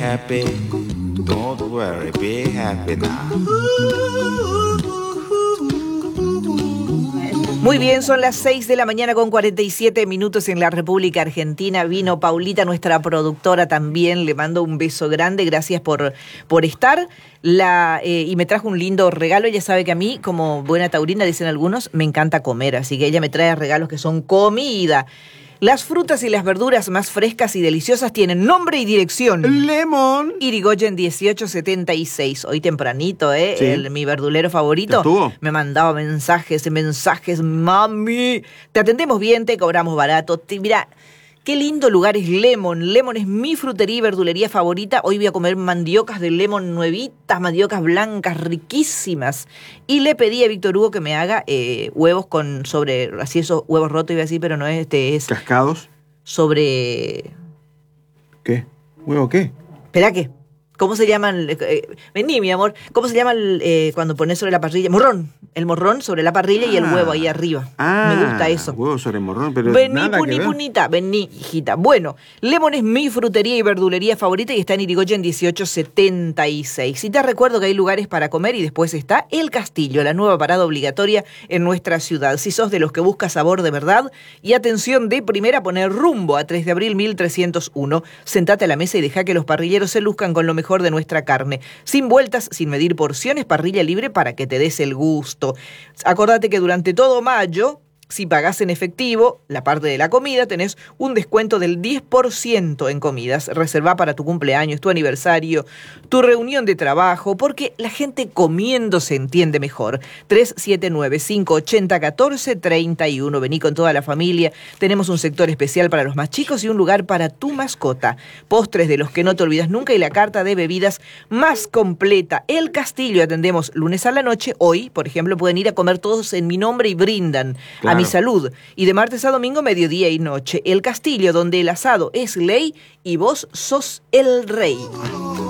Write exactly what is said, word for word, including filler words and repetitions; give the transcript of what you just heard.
Happy, don't worry, be happy now. Muy bien, son las seis de la mañana con cuarenta y siete minutos en la República Argentina. Vino Paulita, nuestra productora también. Le mando un beso grande. Gracias por, por estar. La, eh, y me trajo un lindo regalo. Ella sabe que a mí, como buena taurina, dicen algunos, me encanta comer. Así que ella me trae regalos que son comida. Las frutas y las verduras más frescas y deliciosas tienen nombre y dirección. Lemon. Irigoyen dieciocho setenta y seis. Hoy tempranito, ¿eh? Sí. El, mi verdulero favorito. ¿Estuvo? Me mandaba mensajes, mensajes. Mami, te atendemos bien, te cobramos barato. Te, mira, qué lindo lugar es Lemon. Lemon es mi frutería y verdulería favorita. Hoy voy a comer mandiocas de Lemon nuevitas, mandiocas blancas, riquísimas. Y le pedí a Víctor Hugo que me haga eh, huevos con sobre, así esos huevos rotos iba a decir, pero no es este, es ¿Cascados? sobre... ¿Qué? ¿Huevo qué? Espera, ¿qué? ¿Cómo se llaman? Eh, vení, mi amor. ¿Cómo se llama el, eh, cuando pones sobre la parrilla? Morrón. El morrón sobre la parrilla y el Ah. huevo ahí arriba. Ah, Me gusta eso. Huevo sobre morrón, pero Vení, nada puni, que ver. punita. Vení, hijita. Bueno, Lemon es mi frutería y verdulería favorita y está en Irigoyen dieciocho setenta y seis. Y te recuerdo que hay lugares para comer y después está El Castillo, la nueva parada obligatoria en nuestra ciudad. Si sos de los que busca sabor de verdad y atención de primera, poner rumbo a tres de abril mil trescientos uno. Sentate a la mesa y deja que los parrilleros se luzcan con lo mejor de nuestra carne. Sin vueltas, sin medir porciones, parrilla libre para que te des el gusto. Acordate que durante todo mayo, si pagás en efectivo la parte de la comida, tenés un descuento del diez por ciento en comidas. Reservá para tu cumpleaños, tu aniversario, tu reunión de trabajo, porque la gente comiendo se entiende mejor. tres siete nueve, cinco ocho cero, uno cuatro tres uno. Vení con toda la familia. Tenemos un sector especial para los más chicos y un lugar para tu mascota. Postres de los que no te olvidas nunca y la carta de bebidas más completa. El Castillo, atendemos lunes a la noche. Hoy, por ejemplo, pueden ir a comer todos en mi nombre y brindan Claro. a mi salud. Y de martes a domingo, mediodía y noche. El Castillo, donde el asado es ley y vos sos el rey.